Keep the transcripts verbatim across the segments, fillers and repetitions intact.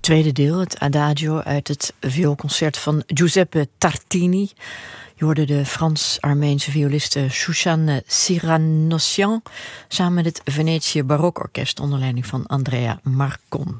tweede deel, het Adagio uit het vioolconcert van Giuseppe Tartini. Je hoorde de Frans-Armeense violiste Shoushan Siranossian samen met het Venetië Barokorkest onder leiding van Andrea Marcon.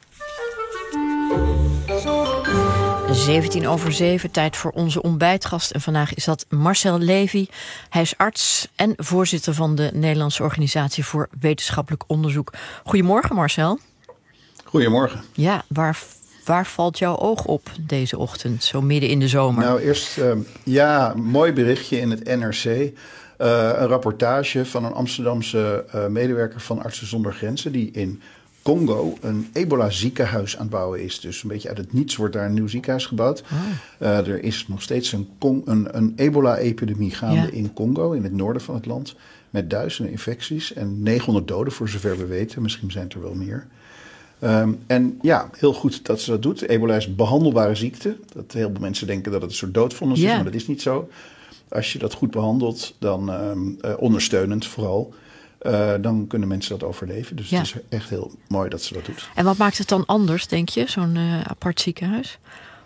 zeventien over zeven, tijd voor onze ontbijtgast. En vandaag is dat Marcel Levy. Hij is arts en voorzitter van de Nederlandse Organisatie voor Wetenschappelijk Onderzoek. Goedemorgen, Marcel. Goedemorgen. Ja, waar, waar valt jouw oog op deze ochtend, zo midden in de zomer? Nou, eerst, uh, ja, mooi berichtje in het N R C. Uh, een rapportage van een Amsterdamse uh, medewerker van Artsen zonder Grenzen, die in Congo een ebola-ziekenhuis aan het bouwen is. Dus een beetje uit het niets wordt daar een nieuw ziekenhuis gebouwd. Oh. Uh, er is nog steeds een, een, een ebola-epidemie gaande ja. in Congo, in het noorden van het land, met duizenden infecties en negenhonderd doden voor zover we weten. Misschien zijn het er wel meer. Um, en ja, heel goed dat ze dat doet. Ebola is een behandelbare ziekte. Dat heel veel mensen denken dat het een soort doodvonnis yeah. is, maar dat is niet zo. Als je dat goed behandelt, dan um, uh, ondersteunend vooral, uh, dan kunnen mensen dat overleven. Dus ja. het is echt heel mooi dat ze dat doet. En wat maakt het dan anders, denk je, zo'n uh, apart ziekenhuis?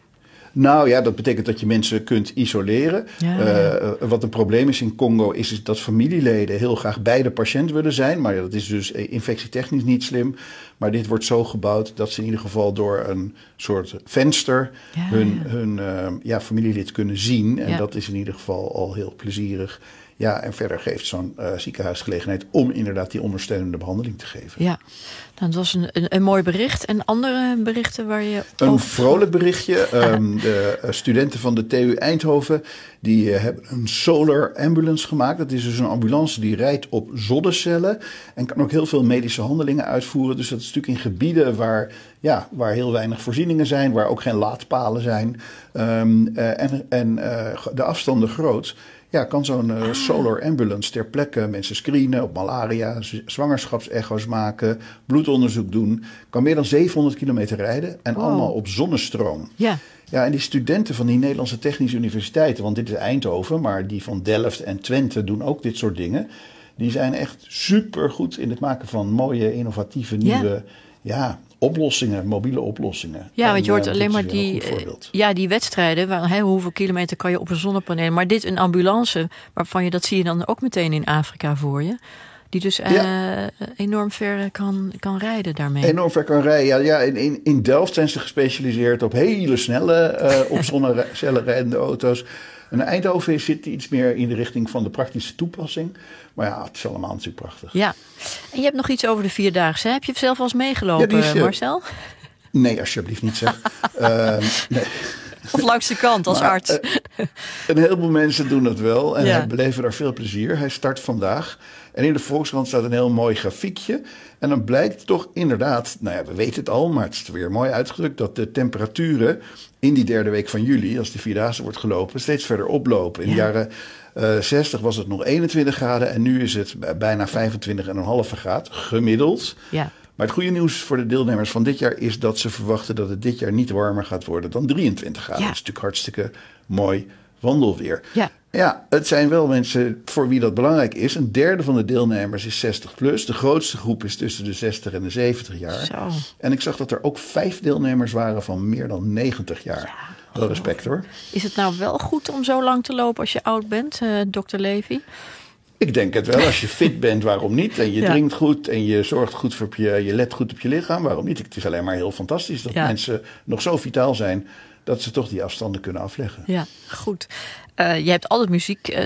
Nou ja, dat betekent dat je mensen kunt isoleren. Ja, ja. Uh, wat een probleem is in Congo is, is dat familieleden heel graag bij de patiënt willen zijn. Maar dat is dus infectietechnisch niet slim. Maar dit wordt zo gebouwd dat ze in ieder geval door een soort venster ja, hun, ja. hun uh, ja, familielid kunnen zien. En ja. dat is in ieder geval al heel plezierig. Ja, en verder geeft zo'n uh, ziekenhuis gelegenheid om inderdaad die ondersteunende behandeling te geven. Ja, nou, dat was een, een, een mooi bericht. En andere berichten waar je... Een over... vrolijk berichtje. Um, de uh, studenten van de T U Eindhoven, die uh, hebben een solar ambulance gemaakt. Dat is dus een ambulance die rijdt op zonnecellen en kan ook heel veel medische handelingen uitvoeren. Dus dat is natuurlijk in gebieden waar, ja, waar heel weinig voorzieningen zijn, waar ook geen laadpalen zijn. Um, uh, en en uh, de afstanden groot. Ja, kan zo'n uh, solar ambulance ter plekke mensen screenen op malaria, z- zwangerschapsecho's maken, bloedonderzoek doen. Kan meer dan zevenhonderd kilometer rijden en wow. allemaal op zonnestroom. Ja. Ja, en die studenten van die Nederlandse Technische Universiteiten, want dit is Eindhoven, maar die van Delft en Twente doen ook dit soort dingen. Die zijn echt supergoed in het maken van mooie, innovatieve, nieuwe... Ja. ja oplossingen, mobiele oplossingen. Ja, en, want je hoort uh, alleen maar die, ja, die wedstrijden. Waar, he, hoeveel kilometer kan je op een zonnepaneel? Maar dit een ambulance, waarvan je dat zie je dan ook meteen in Afrika voor je. Die dus uh, ja. enorm ver kan, kan rijden daarmee. Enorm ver kan rijden. Ja, ja, in, in Delft zijn ze gespecialiseerd op hele snelle, uh, op zonnecellen rijdende auto's. En Eindhoven zit iets meer in de richting van de praktische toepassing. Maar ja, het is allemaal natuurlijk prachtig. Ja. En je hebt nog iets over de Vierdaagse. Heb je zelf al eens meegelopen, ja, is, uh, Marcel? Nee, alsjeblieft niet zeg. uh, nee. Of langs de kant als maar, arts. Uh, een heleboel mensen doen dat wel en ja. beleven daar veel plezier. Hij start vandaag. En in de Volkskrant staat een heel mooi grafiekje. En dan blijkt toch inderdaad, nou ja, we weten het al, maar het is weer mooi uitgedrukt, dat de temperaturen in die derde week van juli, als de Vierdaagse wordt gelopen, steeds verder oplopen. In ja. de jaren uh, zestig was het nog eenentwintig graden en nu is het bijna vijfentwintig komma vijf graden gemiddeld. Ja. Maar het goede nieuws voor de deelnemers van dit jaar is dat ze verwachten dat het dit jaar niet warmer gaat worden dan drieëntwintig graden. Ja. Dat is natuurlijk hartstikke mooi wandelweer. Ja. Ja, het zijn wel mensen voor wie dat belangrijk is. Een derde van de deelnemers is zestig plus. De grootste groep is tussen de zestig en de zeventig jaar. Zo. En ik zag dat er ook vijf deelnemers waren van meer dan negentig jaar. Ja, wel respect hoor. Is het nou wel goed om zo lang te lopen als je oud bent, uh, dokter Levy? Ik denk het wel. Als je fit bent, waarom niet? En je ja. drinkt goed en je zorgt goed voor je, je let goed op je lichaam, waarom niet? Het is alleen maar heel fantastisch dat ja. mensen nog zo vitaal zijn dat ze toch die afstanden kunnen afleggen. Ja, goed. Uh, je hebt altijd muziek uh,